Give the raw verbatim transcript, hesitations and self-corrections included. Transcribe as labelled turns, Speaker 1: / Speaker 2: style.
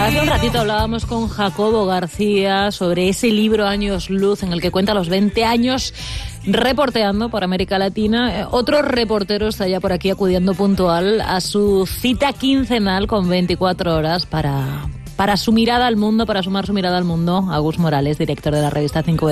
Speaker 1: Hace un ratito hablábamos con Jacobo García sobre ese libro Años Luz en el que cuenta los veinte años reporteando por América Latina. Otro reportero está ya por aquí acudiendo puntual a su cita quincenal con veinticuatro horas para, para su mirada al mundo, para sumar su mirada al mundo. Agus Morales, director de la revista cinco